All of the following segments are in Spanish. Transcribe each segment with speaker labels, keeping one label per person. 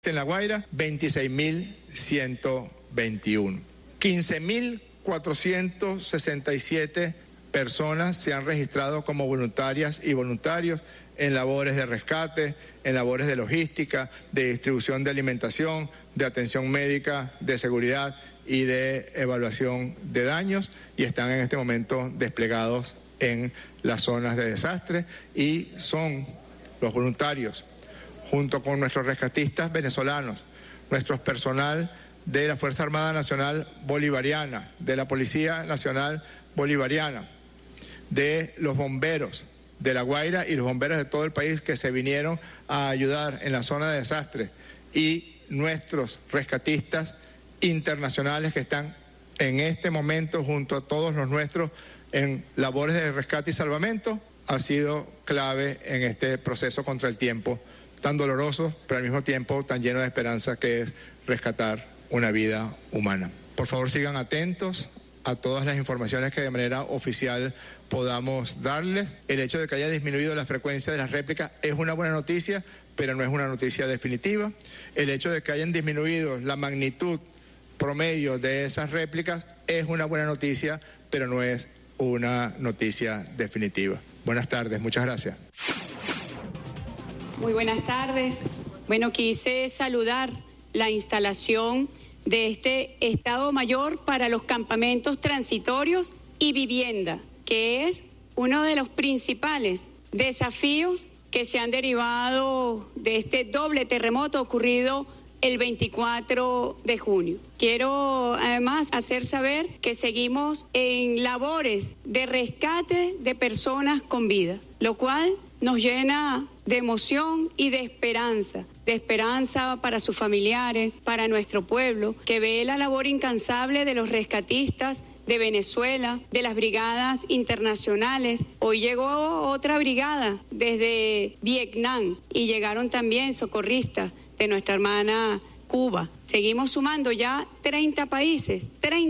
Speaker 1: En La Guaira, 26.121. 15.467 personas se han registrado como voluntarias y voluntarios en labores de rescate, en labores de logística, de distribución de alimentación, de atención médica, de seguridad y de evaluación de daños, y están en este momento desplegados en las zonas de desastre, y son los voluntarios, junto con nuestros rescatistas venezolanos, nuestro personal de la Fuerza Armada Nacional Bolivariana, de la Policía Nacional Bolivariana, de los bomberos de La Guaira y los bomberos de todo el país que se vinieron a ayudar en la zona de desastre, y nuestros rescatistas internacionales que están en este momento junto a todos los nuestros en labores de rescate y salvamento, ha sido clave en este proceso contra el tiempo tan doloroso, pero al mismo tiempo tan lleno de esperanza, que es rescatar una vida humana. Por favor, sigan atentos a todas las informaciones que de manera oficial podamos darles. El hecho de que haya disminuido la frecuencia de las réplicas es una buena noticia, pero no es una noticia definitiva. El hecho de que hayan disminuido la magnitud promedio de esas réplicas es una buena noticia, pero no es una noticia definitiva. Buenas tardes, muchas gracias.
Speaker 2: Muy buenas tardes. Bueno, quise saludar la instalación de este Estado Mayor para los campamentos transitorios y vivienda, que es uno de los principales desafíos que se han derivado de este doble terremoto ocurrido el 24 de junio. Quiero además hacer saber que seguimos en labores de rescate de personas con vida, lo cual nos llena de emoción y de esperanza para sus familiares, para nuestro pueblo, que ve la labor incansable de los rescatistas de Venezuela, de las brigadas internacionales. Hoy llegó otra brigada desde Vietnam y llegaron también socorristas de nuestra hermana Cuba. Seguimos sumando ya 30 países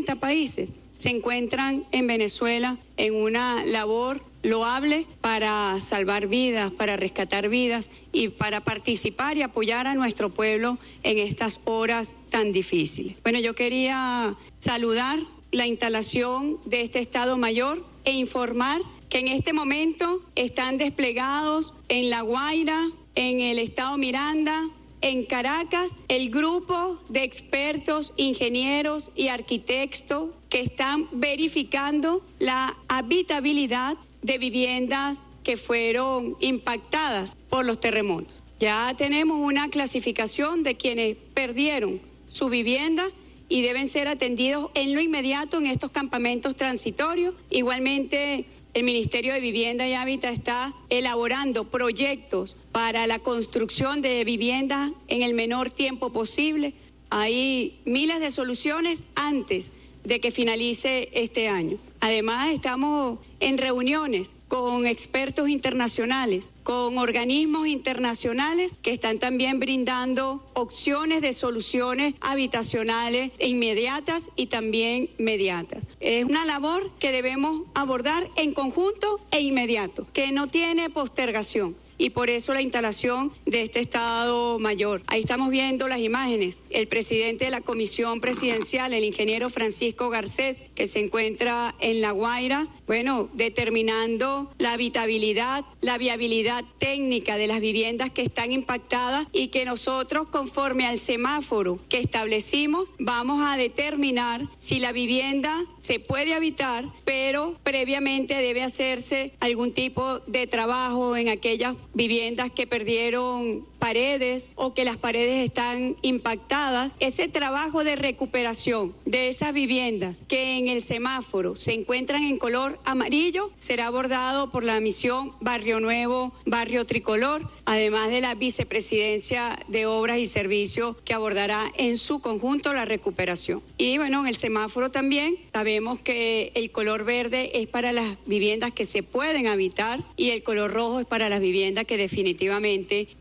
Speaker 2: se encuentran en Venezuela en una labor loable para salvar vidas, para rescatar vidas y para participar y apoyar a nuestro pueblo en estas horas tan difíciles. Bueno, yo quería saludar la instalación de este Estado Mayor e informar que en este momento están desplegados en La Guaira, en el Estado Miranda, en Caracas, el grupo de expertos, ingenieros y arquitectos que están verificando la habitabilidad de viviendas que fueron impactadas por los terremotos. Ya tenemos una clasificación de quienes perdieron su vivienda y deben ser atendidos en lo inmediato en estos campamentos transitorios. Igualmente, el Ministerio de Vivienda y Hábitat está elaborando proyectos para la construcción de viviendas en el menor tiempo posible. Hay miles de soluciones antes de que finalice este año. Además, estamos en reuniones con expertos internacionales, con organismos internacionales que están también brindando opciones de soluciones habitacionales inmediatas y también mediatas. Es una labor que debemos abordar en conjunto e inmediato, que no tiene postergación. Y por eso la instalación de este Estado Mayor. Ahí estamos viendo las imágenes. El presidente de la Comisión Presidencial, el ingeniero Francisco Garcés, que se encuentra en La Guaira, bueno, determinando la habitabilidad, la viabilidad técnica de las viviendas que están impactadas y que nosotros, conforme al semáforo que establecimos, vamos a determinar si la vivienda se puede habitar, pero previamente debe hacerse algún tipo de trabajo en aquellas viviendas que perdieron paredes o que las paredes están impactadas. Ese trabajo de recuperación de esas viviendas que en el semáforo se encuentran en color amarillo será abordado por la misión Barrio Nuevo, Barrio Tricolor, además de la Vicepresidencia de Obras y Servicios, que abordará en su conjunto la recuperación. Y bueno, en el semáforo también sabemos que el color verde es para las viviendas que se pueden habitar y el color rojo es para las viviendas que definitivamente no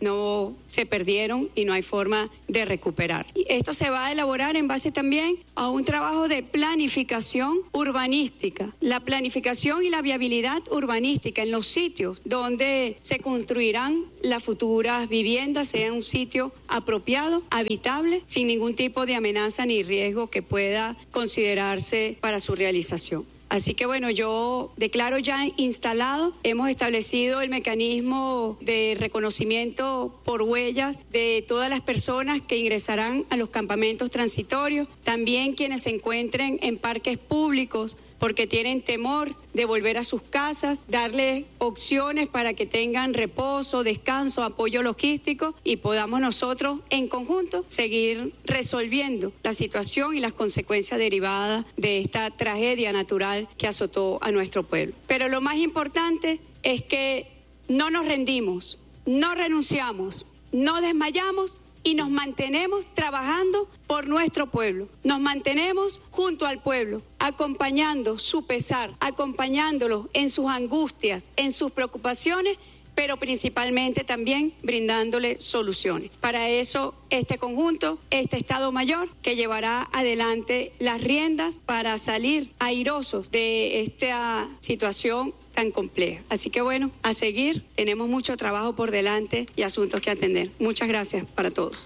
Speaker 2: pero se perdieron y no hay forma de recuperar. Y esto se va a elaborar en base también a un trabajo de planificación urbanística. La planificación y la viabilidad urbanística en los sitios donde se construirán las futuras viviendas sea un sitio apropiado, habitable, sin ningún tipo de amenaza ni riesgo que pueda considerarse para su realización. Así que bueno, yo declaro ya instalado, hemos establecido el mecanismo de reconocimiento por huellas de todas las personas que ingresarán a los campamentos transitorios, también quienes se encuentren en parques públicos porque tienen temor de volver a sus casas, darles opciones para que tengan reposo, descanso, apoyo logístico y podamos nosotros en conjunto seguir resolviendo la situación y las consecuencias derivadas de esta tragedia natural que azotó a nuestro pueblo. Pero lo más importante es que no nos rendimos, no renunciamos, no desmayamos y nos mantenemos trabajando por nuestro pueblo. Nos mantenemos junto al pueblo, acompañando su pesar, acompañándolos en sus angustias, en sus preocupaciones, pero principalmente también brindándole soluciones. Para eso, este conjunto, este Estado Mayor, que llevará adelante las riendas para salir airosos de esta situación tan compleja. Así que bueno, a seguir, tenemos mucho trabajo por delante y asuntos que atender. Muchas gracias para todos.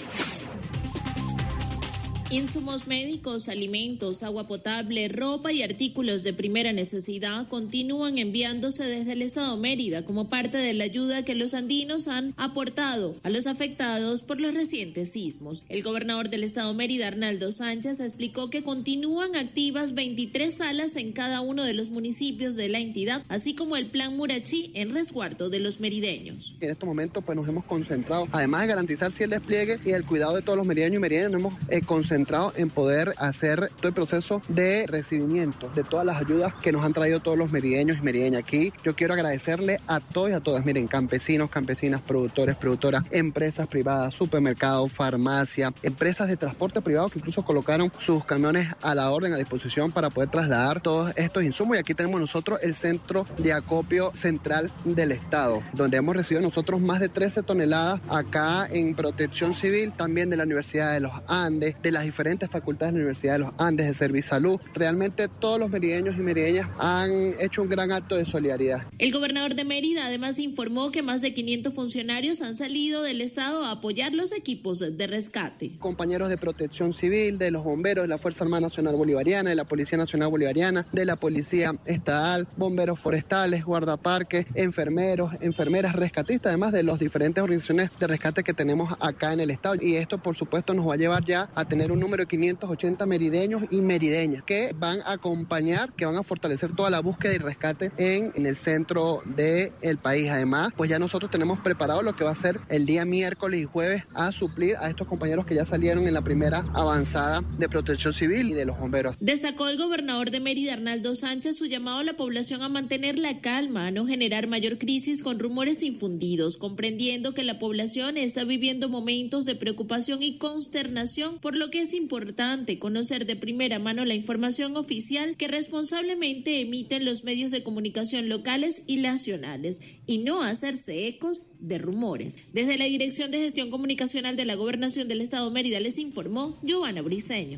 Speaker 3: Insumos médicos, alimentos, agua potable, ropa y artículos de primera necesidad continúan enviándose desde el estado Mérida como parte de la ayuda que los andinos han aportado a los afectados por los recientes sismos. El gobernador del estado Mérida, Arnaldo Sánchez, explicó que continúan activas 23 salas en cada uno de los municipios de la entidad, así como el plan Murachí en resguardo de los merideños.
Speaker 4: En estos momentos pues nos hemos concentrado, además de garantizar el despliegue y el cuidado de todos los merideños y merideñas, nos hemos concentrado en poder hacer todo el proceso de recibimiento de todas las ayudas que nos han traído todos los merideños y merideñas. Aquí yo quiero agradecerle a todos y a todas, miren, campesinos, campesinas, productores, productoras, empresas privadas, supermercados, farmacia, empresas de transporte privado que incluso colocaron sus camiones a la orden, a disposición para poder trasladar todos estos insumos. Y aquí tenemos nosotros el centro de acopio central del estado, donde hemos recibido nosotros más de 13 toneladas acá en Protección Civil, también de la Universidad de los Andes, de las diferentes facultades de la Universidad de los Andes, de Servisalud. Realmente todos los merideños y merideñas han hecho un gran acto de solidaridad.
Speaker 3: El gobernador de Mérida además informó que más de 500 funcionarios han salido del estado a apoyar los equipos de rescate.
Speaker 4: Compañeros de Protección Civil, de los bomberos, de la Fuerza Armada Nacional Bolivariana, de la Policía Nacional Bolivariana, de la Policía Estatal, bomberos forestales, guardaparques, enfermeros, enfermeras, rescatistas, además de las diferentes organizaciones de rescate que tenemos acá en el estado. Y esto, por supuesto, nos va a llevar ya a tener un número de 580 merideños y merideñas que van a acompañar, que van a fortalecer toda la búsqueda y rescate en el centro del país. Además, pues ya nosotros tenemos preparado lo que va a ser el día miércoles y jueves a suplir a estos compañeros que ya salieron en la primera avanzada de Protección Civil y de los bomberos.
Speaker 3: Destacó el gobernador de Mérida, Arnaldo Sánchez, su llamado a la población a mantener la calma, a no generar mayor crisis con rumores infundidos, comprendiendo que la población está viviendo momentos de preocupación y consternación, por lo que es importante conocer de primera mano la información oficial que responsablemente emiten los medios de comunicación locales y nacionales y no hacerse ecos de rumores. Desde la Dirección de Gestión Comunicacional de la Gobernación del Estado Mérida les informó Giovanna Briceño.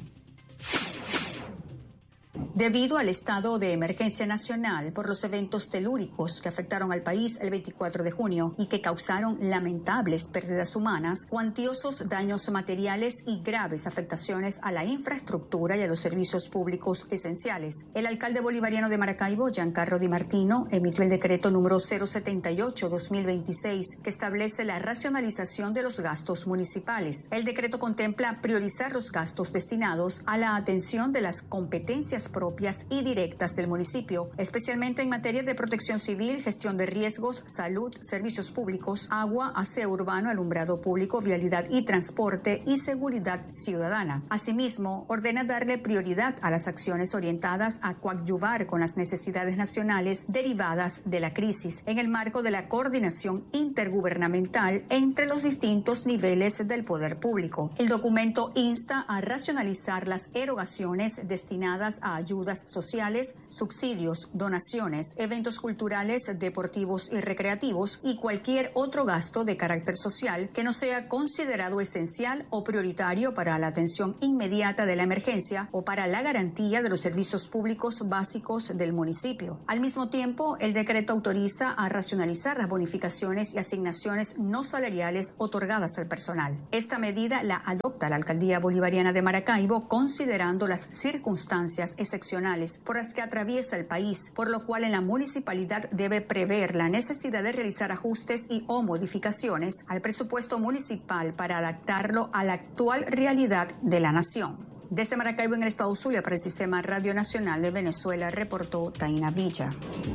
Speaker 5: Debido al estado de emergencia nacional por los eventos telúricos que afectaron al país el 24 de junio y que causaron lamentables pérdidas humanas, cuantiosos daños materiales y graves afectaciones a la infraestructura y a los servicios públicos esenciales, el alcalde bolivariano de Maracaibo, Giancarlo Di Martino, emitió el decreto número 078-2026 que establece la racionalización de los gastos municipales. El decreto contempla priorizar los gastos destinados a la atención de las competencias propias y directas del municipio, especialmente en materia de protección civil, gestión de riesgos, salud, servicios públicos, agua, aseo urbano, alumbrado público, vialidad y transporte y seguridad ciudadana. Asimismo, ordena darle prioridad a las acciones orientadas a coadyuvar con las necesidades nacionales derivadas de la crisis en el marco de la coordinación intergubernamental entre los distintos niveles del poder público. El documento insta a racionalizar las erogaciones destinadas a ayudar ayudas sociales, subsidios, donaciones, eventos culturales, deportivos y recreativos y cualquier otro gasto de carácter social que no sea considerado esencial o prioritario para la atención inmediata de la emergencia o para la garantía de los servicios públicos básicos del municipio. Al mismo tiempo, el decreto autoriza a racionalizar las bonificaciones y asignaciones no salariales otorgadas al personal. Esta medida la adopta la Alcaldía Bolivariana de Maracaibo considerando las circunstancias excepcionales por las que atraviesa el país, por lo cual en la municipalidad debe prever la necesidad de realizar ajustes y o modificaciones al presupuesto municipal para adaptarlo a la actual realidad de la nación. Desde Maracaibo, en el estado Zulia, para el Sistema Radio Nacional de Venezuela, reportó Taina Villa.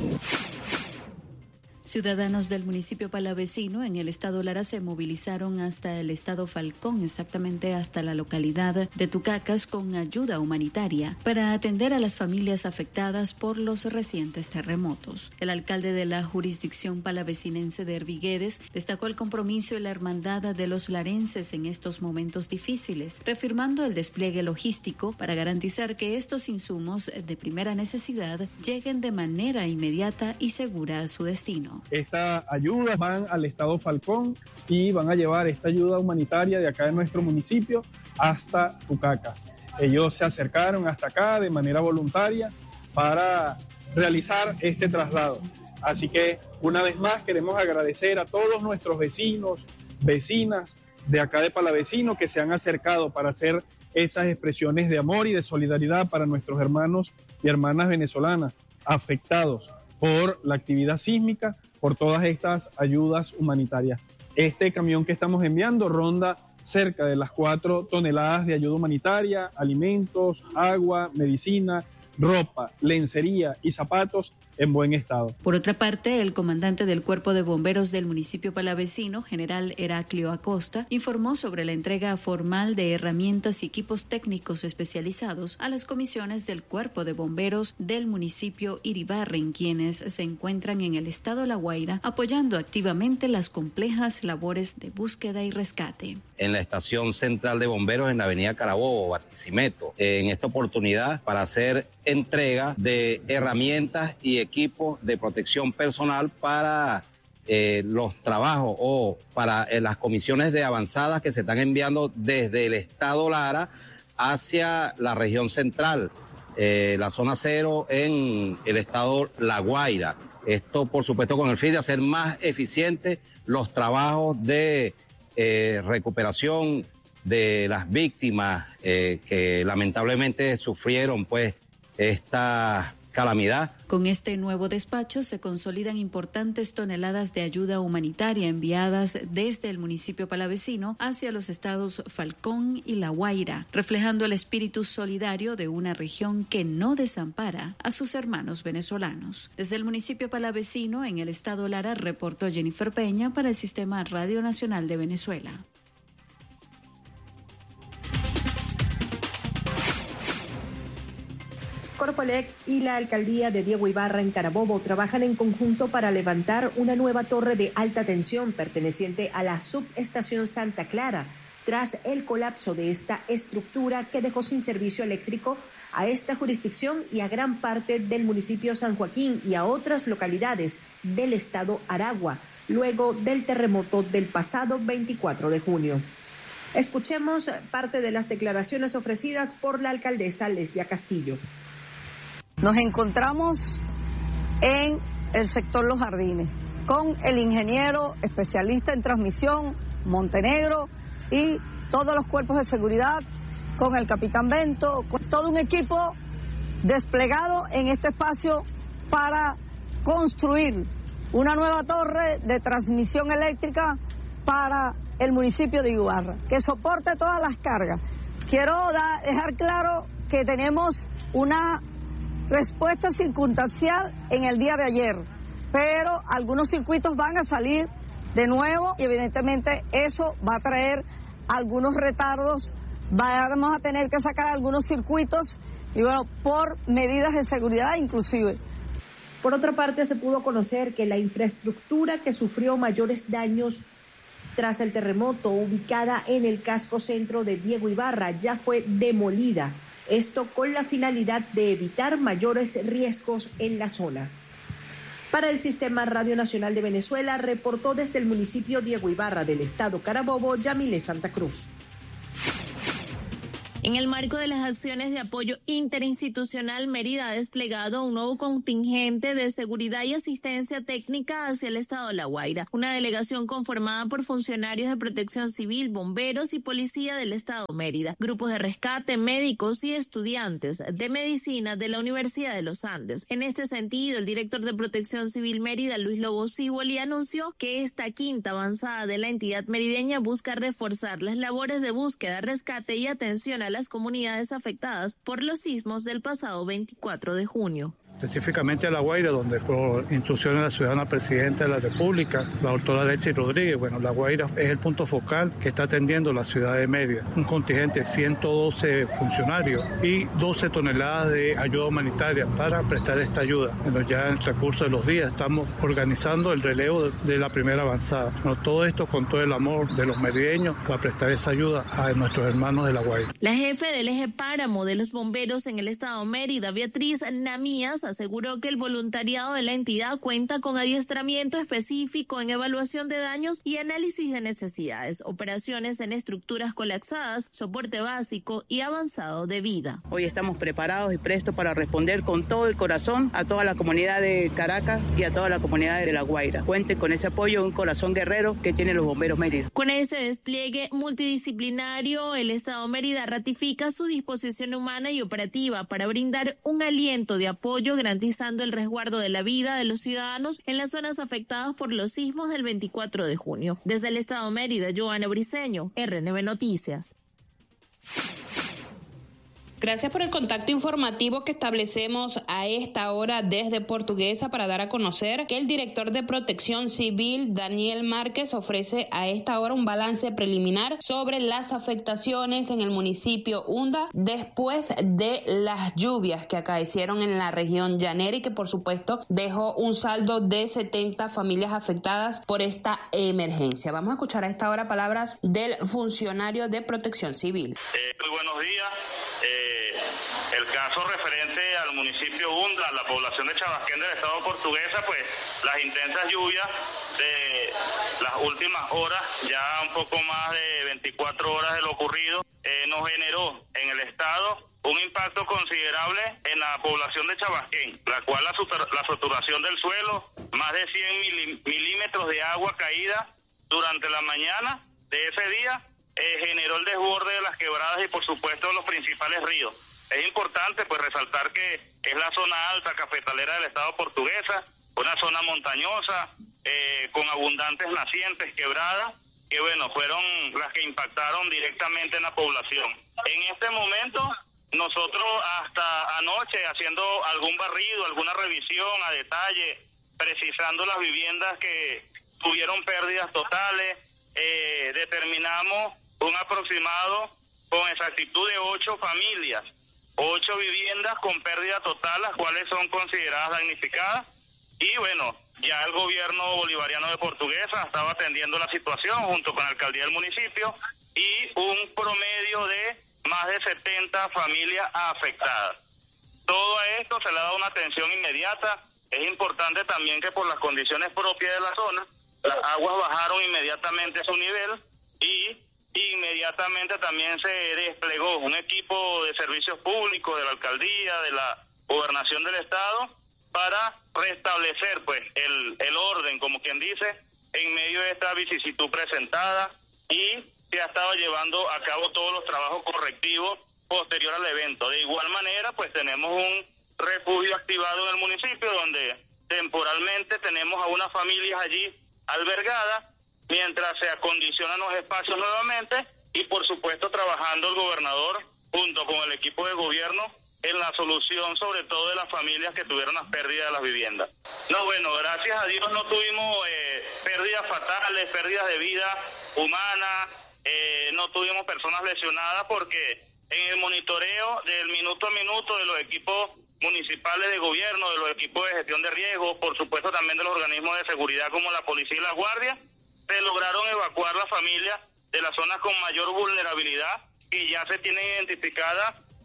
Speaker 6: Ciudadanos del municipio palavecino en el estado Lara se movilizaron hasta el estado Falcón, exactamente hasta la localidad de Tucacas, con ayuda humanitaria para atender a las familias afectadas por los recientes terremotos. El alcalde de la jurisdicción palavecinense de Hervigueres destacó el compromiso y la hermandad de los larenses en estos momentos difíciles, reafirmando el despliegue logístico para garantizar que estos insumos de primera necesidad lleguen de manera inmediata y segura a su destino.
Speaker 7: Estas ayudas van al estado Falcón y van a llevar esta ayuda humanitaria de acá de nuestro municipio hasta Tucacas. Ellos se acercaron hasta acá de manera voluntaria para realizar este traslado. Así que una vez más queremos agradecer a todos nuestros vecinos, vecinas de acá de Palavecino que se han acercado para hacer esas expresiones de amor y de solidaridad para nuestros hermanos y hermanas venezolanas afectados por la actividad sísmica, por todas estas ayudas humanitarias. Este camión que estamos enviando ronda cerca de las 4 toneladas de ayuda humanitaria, alimentos, agua, medicina, ropa, lencería y zapatos en buen estado.
Speaker 6: Por otra parte, el comandante del Cuerpo de Bomberos del municipio palavecino, general Heraclio Acosta, informó sobre la entrega formal de herramientas y equipos técnicos especializados a las comisiones del Cuerpo de Bomberos del municipio Iribarren, quienes se encuentran en el estado La Guaira apoyando activamente las complejas labores de búsqueda y rescate.
Speaker 8: En la estación central de bomberos en la avenida Carabobo, Barquisimeto, en esta oportunidad para hacer entrega de herramientas y equipos de protección personal para los trabajos o para las comisiones de avanzadas que se están enviando desde el estado Lara hacia la región central, la zona 0 en el estado La Guaira. Esto, por supuesto, con el fin de hacer más eficientes los trabajos de recuperación de las víctimas que lamentablemente sufrieron pues esta calamidad.
Speaker 6: Con este nuevo despacho se consolidan importantes toneladas de ayuda humanitaria enviadas desde el municipio palavecino hacia los estados Falcón y La Guaira, reflejando el espíritu solidario de una región que no desampara a sus hermanos venezolanos. Desde el municipio palavecino en el estado Lara, reportó Jennifer Peña para el Sistema Radio Nacional de Venezuela.
Speaker 9: Corpolec y la alcaldía de Diego Ibarra en Carabobo trabajan en conjunto para levantar una nueva torre de alta tensión perteneciente a la subestación Santa Clara, tras el colapso de esta estructura que dejó sin servicio eléctrico a esta jurisdicción y a gran parte del municipio San Joaquín y a otras localidades del estado Aragua, luego del terremoto del pasado 24 de junio. Escuchemos parte de las declaraciones ofrecidas por la alcaldesa Lesbia Castillo.
Speaker 10: Nos encontramos en el sector Los Jardines con el ingeniero especialista en transmisión Montenegro y todos los cuerpos de seguridad, con el capitán Bento, con todo un equipo desplegado en este espacio para construir una nueva torre de transmisión eléctrica para el municipio de Ibarra, que soporte todas las cargas. Quiero dejar claro que tenemos una respuesta circunstancial en el día de ayer, pero algunos circuitos van a salir de nuevo y evidentemente eso va a traer algunos retardos, vamos a tener que sacar algunos circuitos y bueno, por medidas de seguridad inclusive.
Speaker 9: Por otra parte, se pudo conocer que la infraestructura que sufrió mayores daños tras el terremoto, ubicada en el casco centro de Diego Ibarra, ya fue demolida. Esto con la finalidad de evitar mayores riesgos en la zona. Para el Sistema Radio Nacional de Venezuela, reportó desde el municipio Diego Ibarra del estado Carabobo, Yamile Santa Cruz.
Speaker 3: En el marco de las acciones de apoyo interinstitucional, Mérida ha desplegado un nuevo contingente de seguridad y asistencia técnica hacia el estado de La Guaira. Una delegación conformada por funcionarios de protección civil, bomberos y policía del estado de Mérida, grupos de rescate, médicos y estudiantes de medicina de la Universidad de los Andes. En este sentido, el director de Protección Civil Mérida, Luis Lobo Ciboli, anunció que esta quinta avanzada de la entidad merideña busca reforzar las labores de búsqueda, rescate y atención a las comunidades afectadas por los sismos del pasado 24 de junio.
Speaker 11: Específicamente a La Guaira, donde por instrucciones de la ciudadana presidenta de la República, la doctora Leche Rodríguez, La Guaira es el punto focal que está atendiendo la ciudad de Mérida. Un contingente de 112 funcionarios y 12 toneladas de ayuda humanitaria para prestar esta ayuda. Ya en el transcurso de los días estamos organizando el relevo de la primera avanzada. Todo esto con todo el amor de los merideños para prestar esa ayuda a nuestros hermanos de La Guaira.
Speaker 3: La jefe del eje Páramo de los bomberos en el estado de Mérida, Beatriz Namías, aseguró que el voluntariado de la entidad cuenta con adiestramiento específico en evaluación de daños y análisis de necesidades, operaciones en estructuras colapsadas, soporte básico y avanzado de vida.
Speaker 12: Hoy estamos preparados y prestos para responder con todo el corazón a toda la comunidad de Caracas y a toda la comunidad de La Guaira. Cuente con ese apoyo, un corazón guerrero que tienen los bomberos Mérida.
Speaker 3: Con ese despliegue multidisciplinario, el estado de Mérida ratifica su disposición humana y operativa para brindar un aliento de apoyo, garantizando el resguardo de la vida de los ciudadanos en las zonas afectadas por los sismos del 24 de junio. Desde el estado de Mérida, Joana Briceño, RNB Noticias.
Speaker 13: Gracias por el contacto informativo que establecemos a esta hora desde Portuguesa para dar a conocer que el director de Protección Civil, Daniel Márquez, ofrece a esta hora un balance preliminar sobre las afectaciones en el municipio Unda después de las lluvias que acaecieron en la región llanera y que por supuesto dejó un saldo de 70 familias afectadas por esta emergencia. Vamos a escuchar a esta hora palabras del funcionario de Protección Civil.
Speaker 14: Muy buenos días. El caso referente al municipio Unda, la población de Chabasquén del estado Portuguesa, pues las intensas lluvias de las últimas horas, ya un poco más de 24 horas de lo ocurrido, nos generó en el estado un impacto considerable en la población de Chabasquén, la cual la saturación del suelo, más de 100 milímetros de agua caída durante la mañana de ese día, generó el desborde de las quebradas y por supuesto los principales ríos. Es importante pues resaltar que es la zona alta cafetalera del estado Portuguesa, una zona montañosa, con abundantes nacientes, quebradas, que fueron las que impactaron directamente en la población. En este momento, nosotros hasta anoche haciendo algún barrido, alguna revisión a detalle, precisando las viviendas que tuvieron pérdidas totales, determinamos un aproximado con exactitud de 8 familias, 8 viviendas con pérdida total, las cuales son consideradas damnificadas. Y ya el gobierno bolivariano de Portuguesa estaba atendiendo la situación junto con la alcaldía del municipio y un promedio de más de 70 familias afectadas. Todo a esto se le ha dado una atención inmediata. Es importante también que por las condiciones propias de la zona, las aguas bajaron inmediatamente su nivel y inmediatamente también se desplegó un equipo de servicios públicos de la alcaldía, de la gobernación del estado, para restablecer el orden, como quien dice, en medio de esta vicisitud presentada, y se ha estado llevando a cabo todos los trabajos correctivos posterior al evento. De igual manera, tenemos un refugio activado en el municipio donde temporalmente tenemos a unas familias allí albergadas mientras se acondicionan los espacios nuevamente y por supuesto trabajando el gobernador junto con el equipo de gobierno en la solución sobre todo de las familias que tuvieron las pérdidas de las viviendas. Gracias a Dios no tuvimos pérdidas fatales, pérdidas de vida humana, no tuvimos personas lesionadas porque en el monitoreo del minuto a minuto de los equipos municipales de gobierno, de los equipos de gestión de riesgos, por supuesto también de los organismos de seguridad como la policía y la guardia, se lograron evacuar las familias de las zonas con mayor vulnerabilidad que ya se tienen identificadas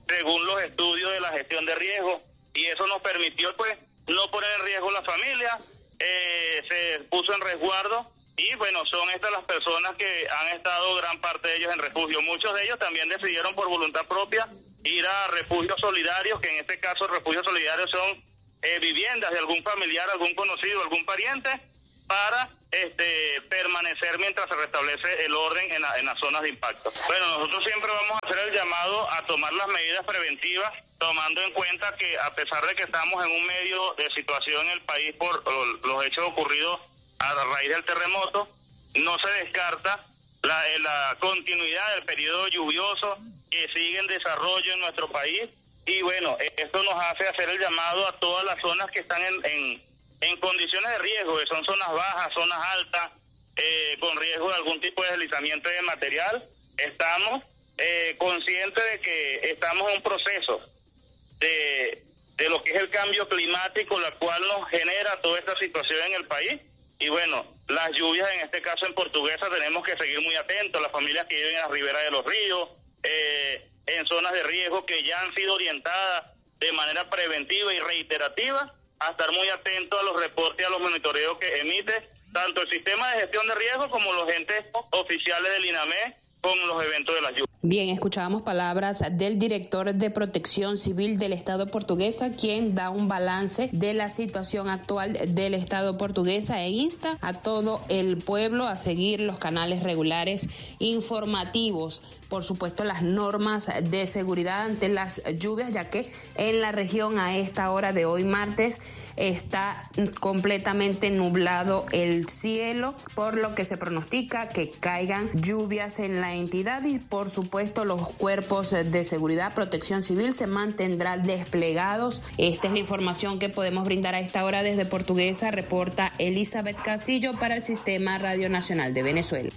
Speaker 14: según los estudios de la gestión de riesgo, y eso nos permitió pues no poner en riesgo la familia, se puso en resguardo, y bueno, son estas las personas que han estado gran parte de ellos en refugio. Muchos de ellos también decidieron por voluntad propia ir a refugios solidarios, que en este caso refugios solidarios son viviendas de algún familiar, algún conocido, algún pariente, para permanecer mientras se restablece el orden en las zonas de impacto. Bueno, nosotros siempre vamos a hacer el llamado a tomar las medidas preventivas, tomando en cuenta que a pesar de que estamos en un medio de situación en el país por los hechos ocurridos a raíz del terremoto, no se descarta la continuidad del periodo lluvioso que sigue en desarrollo en nuestro país, y bueno, esto nos hace hacer el llamado a todas las zonas que están en condiciones de riesgo, que son zonas bajas, zonas altas, con riesgo de algún tipo de deslizamiento de material. Estamos conscientes de que estamos en un proceso de lo que es el cambio climático, la cual nos genera toda esta situación en el país. Y bueno, las lluvias, en este caso en Portuguesa, tenemos que seguir muy atentos, las familias que viven a la ribera de los ríos, en zonas de riesgo que ya han sido orientadas de manera preventiva y reiterativa, a estar muy atentos a los reportes y a los monitoreos que emite tanto el sistema de gestión de riesgo como los entes oficiales del INAME con los eventos de las lluvias.
Speaker 13: Bien, escuchábamos palabras del director de Protección Civil del Estado portuguesa, quien da un balance de la situación actual del Estado portuguesa e insta a todo el pueblo a seguir los canales regulares informativos, por supuesto las normas de seguridad ante las lluvias, ya que en la región a esta hora de hoy martes está completamente nublado el cielo, por lo que se pronostica que caigan lluvias en la entidad, y por supuesto los cuerpos de seguridad, Protección Civil se mantendrán desplegados. Esta es la información que podemos brindar a esta hora desde Portuguesa, reporta Elizabeth Castillo para el Sistema Radio Nacional de Venezuela.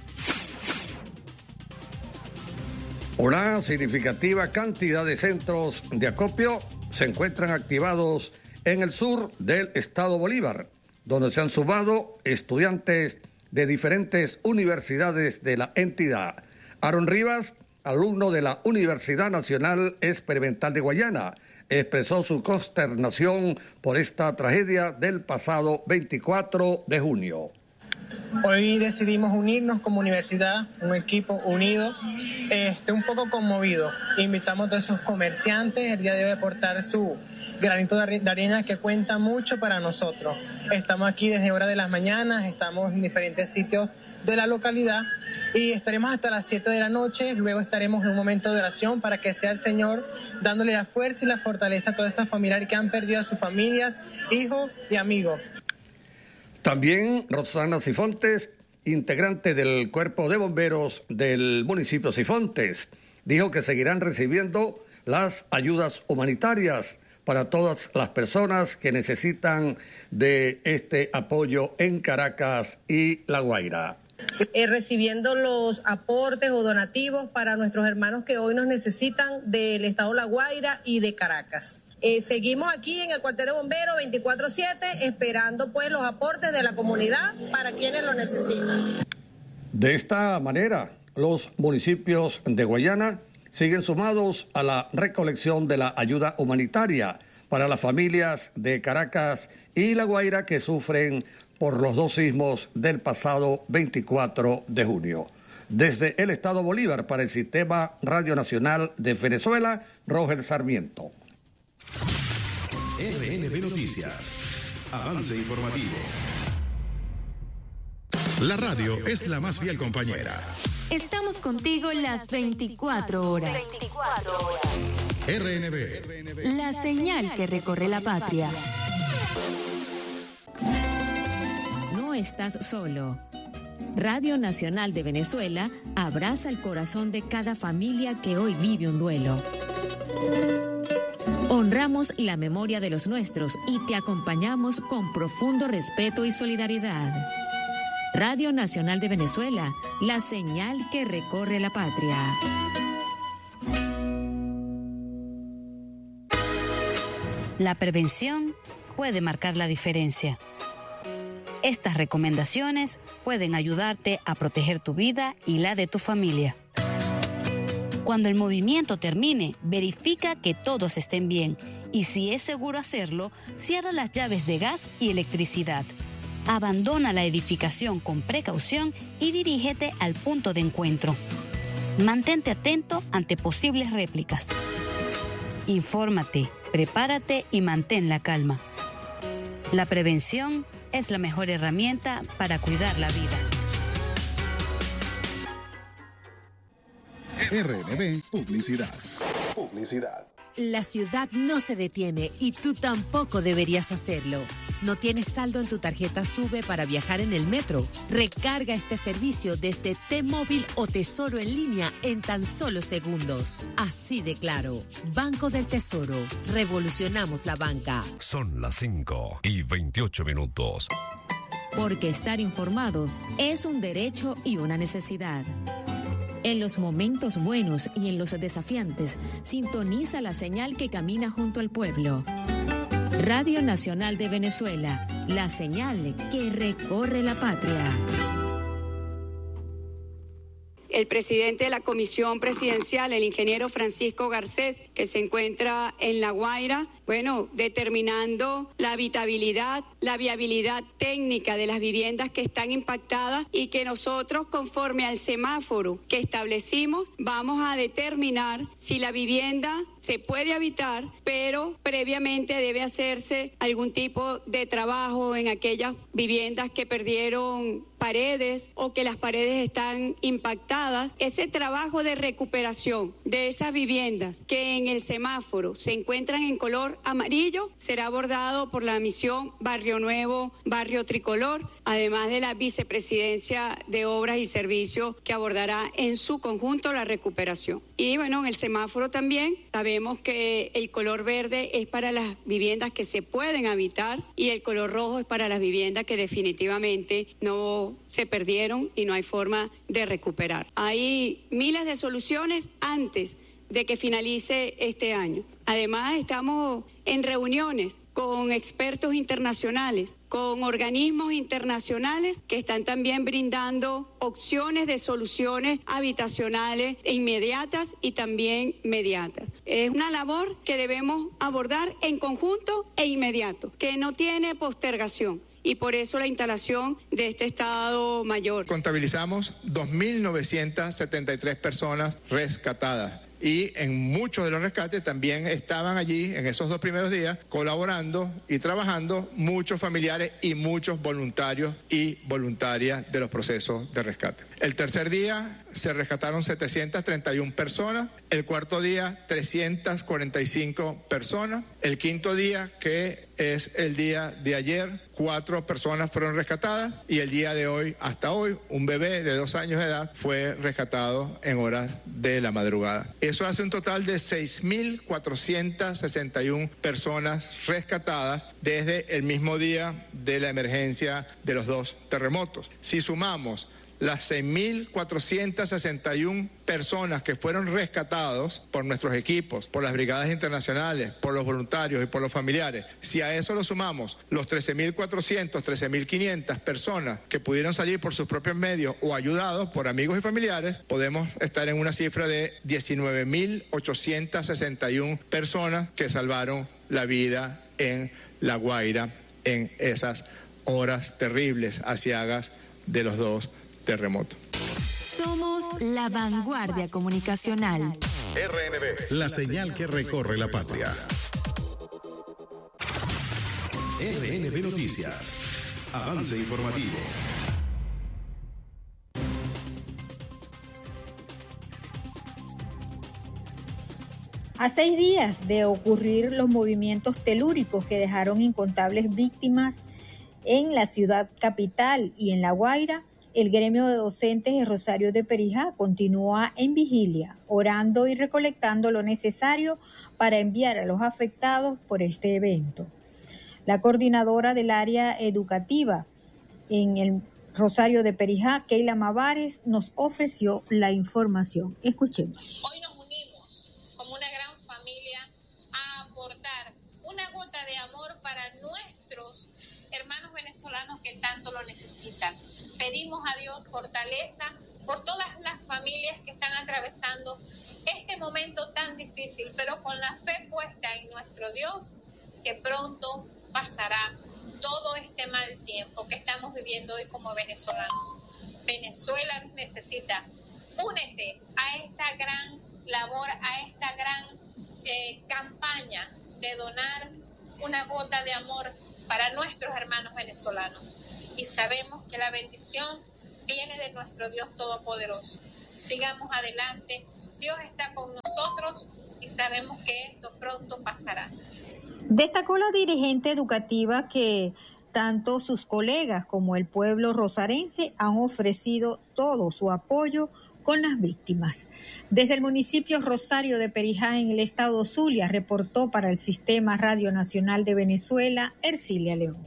Speaker 15: Una significativa cantidad de centros de acopio se encuentran activados en el sur del estado Bolívar, donde se han sumado estudiantes de diferentes universidades de la entidad. Aaron Rivas, alumno de la Universidad Nacional Experimental de Guayana, expresó su consternación por esta tragedia del pasado 24 de junio.
Speaker 16: Hoy decidimos unirnos como universidad, un equipo unido, un poco conmovido. Invitamos a esos comerciantes el día de hoy a aportar su granito de arena, que cuenta mucho para nosotros. Estamos aquí desde horas de las mañanas, estamos en diferentes sitios de la localidad y estaremos hasta las 7 de la noche. Luego estaremos en un momento de oración para que sea el Señor dándole la fuerza y la fortaleza a todas esas familiares que han perdido a sus familias, hijos y amigos.
Speaker 15: También Rosana Sifontes, integrante del Cuerpo de Bomberos del municipio Sifontes, dijo que seguirán recibiendo las ayudas humanitarias para todas las personas que necesitan de este apoyo en Caracas y La Guaira.
Speaker 17: Recibiendo los aportes o donativos para nuestros hermanos que hoy nos necesitan del estado La Guaira y de Caracas. Seguimos aquí en el cuartel de bomberos 24/7 esperando pues los aportes de la comunidad para quienes lo necesitan.
Speaker 15: De esta manera, los municipios de Guayana siguen sumados a la recolección de la ayuda humanitaria para las familias de Caracas y La Guaira que sufren por los dos sismos del pasado 24 de junio. Desde el estado Bolívar para el Sistema Radio Nacional de Venezuela, Roger Sarmiento.
Speaker 18: RNB Noticias. Avance informativo. La radio es la más fiel compañera.
Speaker 19: Estamos contigo las 24 horas.
Speaker 18: RNB.
Speaker 19: La señal que recorre la patria. No estás solo. Radio Nacional de Venezuela abraza el corazón de cada familia que hoy vive un duelo. Honramos la memoria de los nuestros y te acompañamos con profundo respeto y solidaridad. Radio Nacional de Venezuela, la señal que recorre la patria.
Speaker 20: La prevención puede marcar la diferencia. Estas recomendaciones pueden ayudarte a proteger tu vida y la de tu familia. Cuando el movimiento termine, verifica que todos estén bien y si es seguro hacerlo, cierra las llaves de gas y electricidad. Abandona la edificación con precaución y dirígete al punto de encuentro. Mantente atento ante posibles réplicas. Infórmate, prepárate y mantén la calma. La prevención es la mejor herramienta para cuidar la vida.
Speaker 18: RNB Publicidad.
Speaker 21: La ciudad no se detiene y tú tampoco deberías hacerlo. ¿No tienes saldo en tu tarjeta SUBE para viajar en el metro? Recarga este servicio desde T-Móvil o Tesoro en línea en tan solo segundos. Así de claro. Banco del Tesoro. Revolucionamos la banca.
Speaker 22: Son las 5:28.
Speaker 19: Porque estar informado es un derecho y una necesidad. En los momentos buenos y en los desafiantes, sintoniza la señal que camina junto al pueblo. Radio Nacional de Venezuela, la señal que recorre la patria.
Speaker 2: El presidente de la Comisión Presidencial, el ingeniero Francisco Garcés, que se encuentra en La Guaira, determinando la habitabilidad, la viabilidad técnica de las viviendas que están impactadas y que nosotros, conforme al semáforo que establecimos, vamos a determinar si la vivienda se puede habitar, pero previamente debe hacerse algún tipo de trabajo en aquellas viviendas que perdieron paredes o que las paredes están impactadas. Ese trabajo de recuperación de esas viviendas que en el semáforo se encuentran en color amarillo será abordado por la misión Barrio Nuevo, Barrio Tricolor, además de la Vicepresidencia de Obras y Servicios que abordará en su conjunto la recuperación. Y en el semáforo también sabemos que el color verde es para las viviendas que se pueden habitar y el color rojo es para las viviendas que definitivamente no se perdieron y no hay forma de recuperar. Hay miles de soluciones antes de que finalice este año. Además, estamos en reuniones con expertos internacionales, con organismos internacionales que están también brindando opciones de soluciones habitacionales inmediatas y también mediatas. Es una labor que debemos abordar en conjunto e inmediato, que no tiene postergación. Y por eso la instalación de este Estado Mayor.
Speaker 1: Contabilizamos 2.973 personas rescatadas. Y en muchos de los rescates también estaban allí en esos 2 primeros días colaborando y trabajando muchos familiares y muchos voluntarios y voluntarias de los procesos de rescate. El tercer día se rescataron 731 personas, el cuarto día 345 personas, el quinto día, que es el día de ayer, 4 personas fueron rescatadas y el día de hoy, hasta hoy, un bebé de 2 años de edad fue rescatado en horas de la madrugada. Eso hace un total de 6.461 personas rescatadas desde el mismo día de la emergencia de los 2 terremotos. Si sumamos las 6.461 personas que fueron rescatados por nuestros equipos, por las brigadas internacionales, por los voluntarios y por los familiares, si a eso lo sumamos los 13.400, 13.500 personas que pudieron salir por sus propios medios o ayudados por amigos y familiares, podemos estar en una cifra de 19.861 personas que salvaron la vida en La Guaira en esas horas terribles, aciagas de los 2 terremoto.
Speaker 19: Somos la vanguardia comunicacional.
Speaker 18: RNB, la señal que recorre la patria. RNB Noticias. Avance informativo.
Speaker 23: A 6 días de ocurrir los movimientos telúricos que dejaron incontables víctimas en la ciudad capital y en La Guaira, el gremio de docentes de Rosario de Perijá continúa en vigilia, orando y recolectando lo necesario para enviar a los afectados por este evento. La coordinadora del área educativa en el Rosario de Perijá, Keila Mavares, nos ofreció la información. Escuchemos.
Speaker 24: Hoy nos unimos como una gran familia a aportar una gota de amor para nuestros hermanos venezolanos que tanto lo necesitan. Pedimos a Dios fortaleza por todas las familias que están atravesando este momento tan difícil, pero con la fe puesta en nuestro Dios, que pronto pasará todo este mal tiempo que estamos viviendo hoy como venezolanos. Venezuela necesita, únete a esta gran labor, a esta gran campaña de donar una gota de amor para nuestros hermanos venezolanos. Y sabemos que la bendición viene de nuestro Dios Todopoderoso. Sigamos adelante, Dios está con nosotros y sabemos que esto pronto pasará.
Speaker 23: Destacó la dirigente educativa que tanto sus colegas como el pueblo rosarense han ofrecido todo su apoyo con las víctimas. Desde el municipio Rosario de Perijá, en el estado Zulia, reportó para el Sistema Radio Nacional de Venezuela, Ercilia León.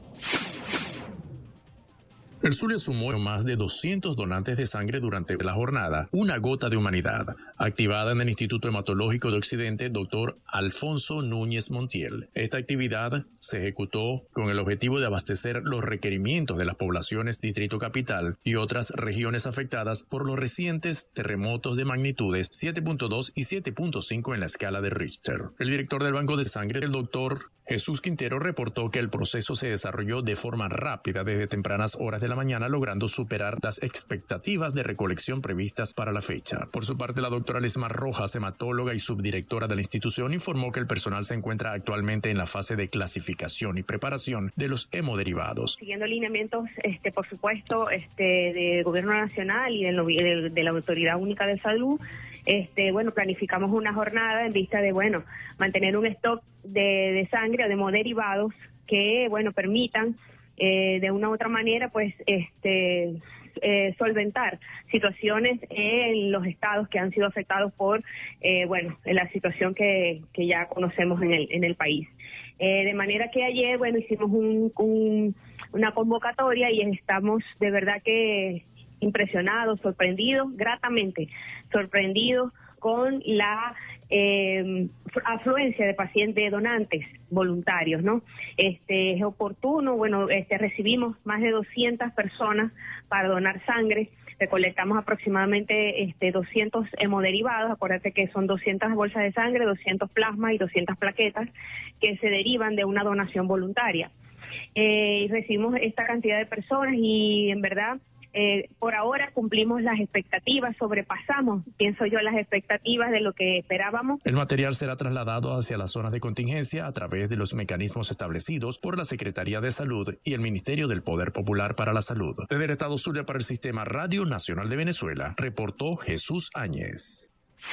Speaker 4: El Zulia sumó más de 200 donantes de sangre durante la jornada Una Gota de Humanidad, activada en el Instituto Hematológico de Occidente, Dr. Alfonso Núñez Montiel. Esta actividad se ejecutó con el objetivo de abastecer los requerimientos de las poblaciones Distrito Capital y otras regiones afectadas por los recientes terremotos de magnitudes 7.2 y 7.5 en la escala de Richter. El director del Banco de Sangre, el doctor Jesús Quintero, reportó que el proceso se desarrolló de forma rápida desde tempranas horas de la mañana, logrando superar las expectativas de recolección previstas para la fecha. Por su parte, la doctora Lesmar Rojas, hematóloga y subdirectora de la institución, informó que el personal se encuentra actualmente en la fase de clasificación y preparación de los hemoderivados.
Speaker 5: Siguiendo lineamientos, por supuesto, del Gobierno Nacional y de la Autoridad Única de Salud, planificamos una jornada en vista de, mantener un stock de sangre o de hemoderivados que, permitan de una u otra manera, solventar situaciones en los estados que han sido afectados por, la situación que ya conocemos en el país. De manera que ayer, hicimos una convocatoria y estamos de verdad que impresionados, sorprendidos, gratamente sorprendidos con la afluencia de pacientes donantes voluntarios, ¿no? Es oportuno, recibimos más de 200 personas para donar sangre, recolectamos aproximadamente 200 hemoderivados, acuérdate que son 200 bolsas de sangre, 200 plasmas y 200 plaquetas que se derivan de una donación voluntaria. Recibimos esta cantidad de personas y en verdad por ahora cumplimos las expectativas, sobrepasamos, pienso yo, las expectativas de lo que esperábamos.
Speaker 4: El material será trasladado hacia las zonas de contingencia a través de los mecanismos establecidos por la Secretaría de Salud y el Ministerio del Poder Popular para la Salud. Desde el Estado Zulia para el Sistema Radio Nacional de Venezuela, reportó Jesús Áñez.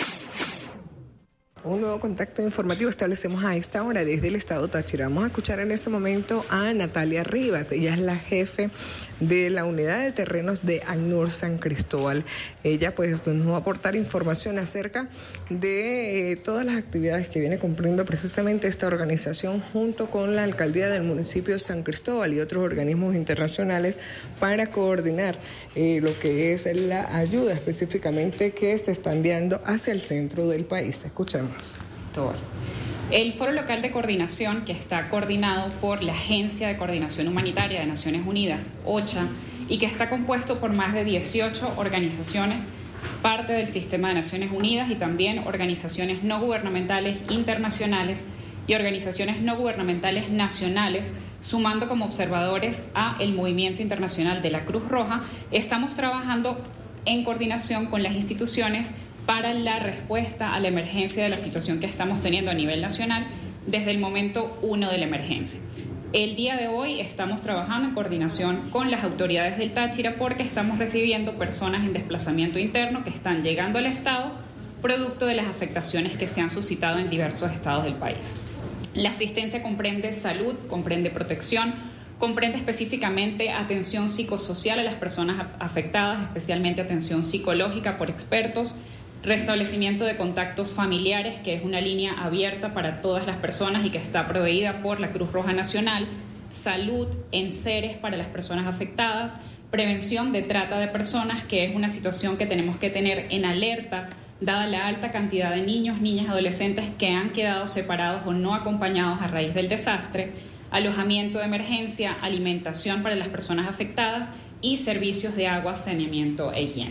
Speaker 7: Un nuevo contacto informativo establecemos a esta hora desde el estado Táchira. Vamos a escuchar en este momento a Natalia Rivas. Ella es la jefe de la unidad de terrenos de ACNUR San Cristóbal. Ella nos va a aportar información acerca de todas las actividades que viene cumpliendo precisamente esta organización junto con la alcaldía del municipio de San Cristóbal y otros organismos internacionales para coordinar lo que es la ayuda específicamente que se está enviando hacia el centro del país. Escuchemos.
Speaker 8: El Foro Local de Coordinación, que está coordinado por la Agencia de Coordinación Humanitaria de Naciones Unidas, OCHA, y que está compuesto por más de 18 organizaciones, parte del Sistema de Naciones Unidas y también organizaciones no gubernamentales internacionales y organizaciones no gubernamentales nacionales, sumando como observadores a el Movimiento Internacional de la Cruz Roja. Estamos trabajando en coordinación con las instituciones para la respuesta a la emergencia de la situación que estamos teniendo a nivel nacional desde el momento 1 de la emergencia. El día de hoy estamos trabajando en coordinación con las autoridades del Táchira porque estamos recibiendo personas en desplazamiento interno que están llegando al estado producto de las afectaciones que se han suscitado en diversos estados del país. La asistencia comprende salud, comprende protección, comprende específicamente atención psicosocial a las personas afectadas, especialmente atención psicológica por expertos, restablecimiento de contactos familiares, que es una línea abierta para todas las personas y que está proveída por la Cruz Roja Nacional, salud en seres para las personas afectadas, prevención de trata de personas, que es una situación que tenemos que tener en alerta, dada la alta cantidad de niños, niñas, adolescentes que han quedado separados o no acompañados a raíz del desastre, alojamiento de emergencia, alimentación para las personas afectadas y servicios de agua, saneamiento e higiene.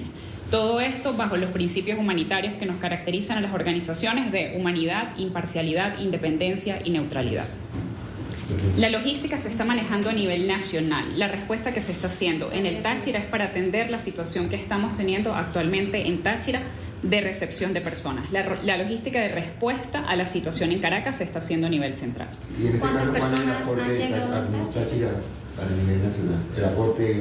Speaker 8: Todo esto bajo los principios humanitarios que nos caracterizan a las organizaciones de humanidad, imparcialidad, independencia y neutralidad. La logística se está manejando a nivel nacional. La respuesta que se está haciendo en el Táchira es para atender la situación que estamos teniendo actualmente en Táchira de recepción de personas. La logística de respuesta a la situación en Caracas se está haciendo a nivel central.
Speaker 6: ¿Y en este caso cuál es el aporte a Táchira a nivel nacional? El aporte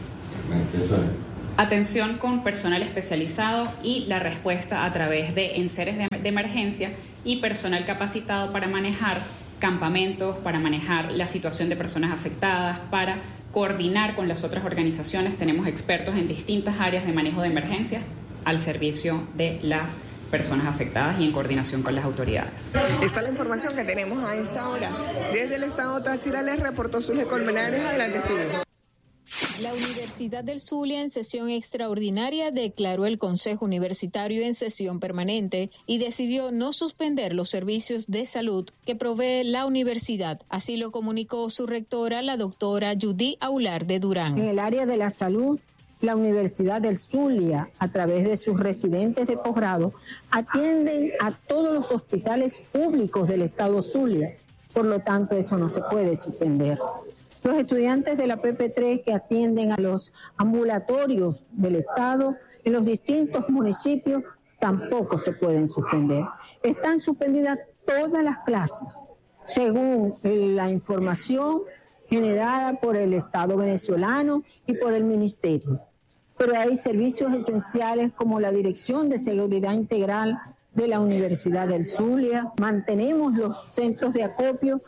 Speaker 6: en personas.
Speaker 8: Atención con personal especializado y la respuesta a través de enseres de emergencia y personal capacitado para manejar campamentos, para manejar la situación de personas afectadas, para coordinar con las otras organizaciones. Tenemos expertos en distintas áreas de manejo de emergencias al servicio de las personas afectadas y en coordinación con las autoridades.
Speaker 7: Esta es la información que tenemos a esta hora. Desde el estado Táchira les reportó Zulia Colmenares. Adelante, estudio.
Speaker 9: La Universidad del Zulia, en sesión extraordinaria, declaró el Consejo Universitario en sesión permanente y decidió no suspender los servicios de salud que provee la universidad. Así lo comunicó su rectora, la doctora Judy Aular de Durán.
Speaker 10: En el área de la salud, la Universidad del Zulia, a través de sus residentes de posgrado, atienden a todos los hospitales públicos del estado Zulia. Por lo tanto, eso no se puede suspender. Los estudiantes de la PP3 que atienden a los ambulatorios del estado en los distintos municipios tampoco se pueden suspender. Están suspendidas todas las clases, según la información generada por el Estado venezolano y por el Ministerio. Pero hay servicios esenciales como la Dirección de Seguridad Integral de la Universidad del Zulia. Mantenemos los centros de acopio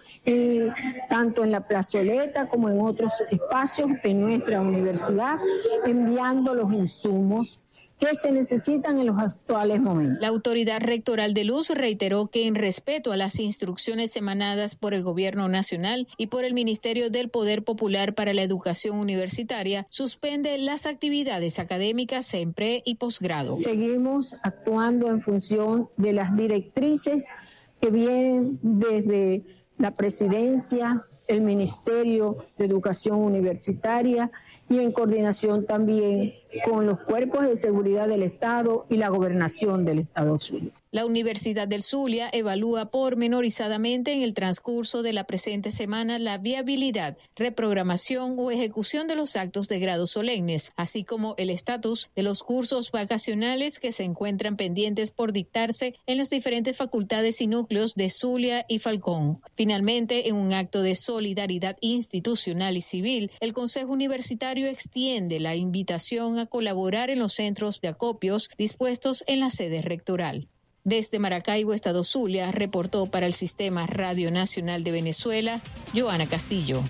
Speaker 10: tanto en la plazoleta como en otros espacios de nuestra universidad, enviando los insumos que se necesitan en los actuales momentos.
Speaker 9: La autoridad rectoral de Luz reiteró que en respeto a las instrucciones emanadas por el Gobierno Nacional y por el Ministerio del Poder Popular para la Educación Universitaria, suspende las actividades académicas en pre y posgrado.
Speaker 10: Seguimos actuando en función de las directrices que vienen desde la Presidencia, el Ministerio de Educación Universitaria y en coordinación también con los cuerpos de seguridad del Estado y la gobernación del Estado Zulia.
Speaker 9: La Universidad del Zulia evalúa pormenorizadamente en el transcurso de la presente semana la viabilidad, reprogramación o ejecución de los actos de grados solemnes, así como el estatus de los cursos vacacionales que se encuentran pendientes por dictarse en las diferentes facultades y núcleos de Zulia y Falcón. Finalmente, en un acto de solidaridad institucional y civil, el Consejo Universitario extiende la invitación a colaborar en los centros de acopios dispuestos en la sede rectoral. Desde Maracaibo, Estado Zulia, reportó para el Sistema Radio Nacional de Venezuela, Joana Castillo.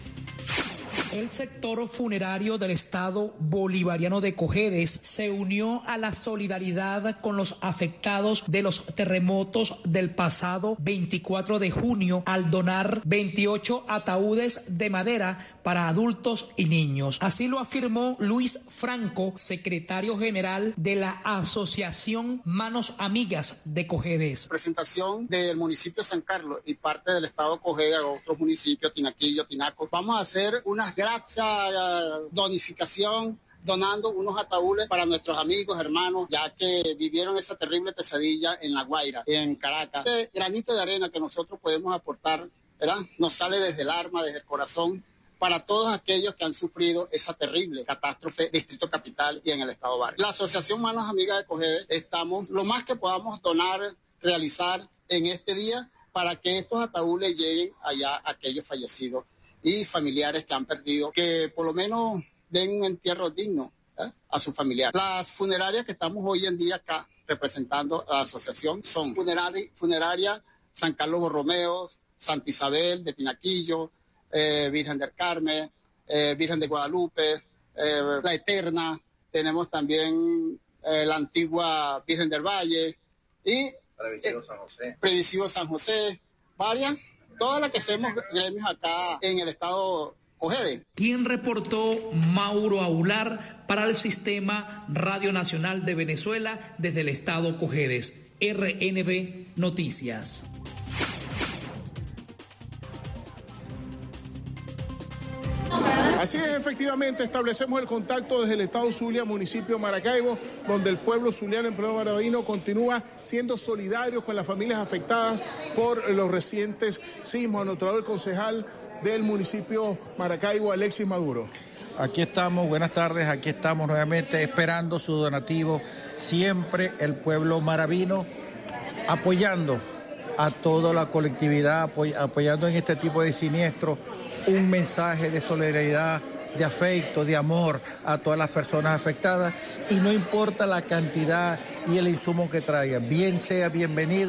Speaker 11: El sector funerario del Estado Bolivariano de Cojedes se unió a la solidaridad con los afectados de los terremotos del pasado 24 de junio al donar 28 ataúdes de madera para adultos y niños. Así lo afirmó Luis Franco, secretario general de la Asociación Manos Amigas de Cojedes.
Speaker 25: Presentación del municipio de San Carlos y parte del estado Cojedes a otros municipios, Tinaquillo, Tinaco. Vamos a hacer unas gracias, donificación, donando unos ataúdes para nuestros amigos, hermanos, ya que vivieron esa terrible pesadilla en La Guaira, en Caracas. Este granito de arena que nosotros podemos aportar, ¿verdad?, nos sale desde el alma, desde el corazón, para todos aquellos que han sufrido esa terrible catástrofe Distrito Capital y en el Estado Barrio. La Asociación Manos Amigas de Cojedes estamos lo más que podamos donar, realizar en este día para que estos ataúdes lleguen allá a aquellos fallecidos y familiares que han perdido, que por lo menos den un entierro digno a su familiar. Las funerarias que estamos hoy en día acá representando a la asociación son Funeraria San Carlos Borromeo, Santa Isabel de Tinaquillo, Virgen del Carmen, Virgen de Guadalupe, La Eterna, tenemos también la antigua Virgen del Valle y Previsivo San José, varias, todas las que hacemos gremios acá en el estado Cojedes.
Speaker 11: Quien reportó Mauro Aular para el Sistema Radio Nacional de Venezuela desde el estado Cojedes, RNV Noticias.
Speaker 3: Así es, efectivamente, establecemos el contacto desde el estado Zulia, municipio de Maracaibo, donde el pueblo zuliano en pleno Maravino continúa siendo solidario con las familias afectadas por los recientes sismos. Anotado el concejal del municipio Maracaibo, Alexis Maduro.
Speaker 12: Aquí estamos, buenas tardes, aquí estamos nuevamente esperando su donativo. Siempre el pueblo maravino apoyando a toda la colectividad, apoyando en este tipo de siniestros, un mensaje de solidaridad, de afecto, de amor a todas las personas afectadas, y no importa la cantidad y el insumo que traigan, bien sea bienvenido.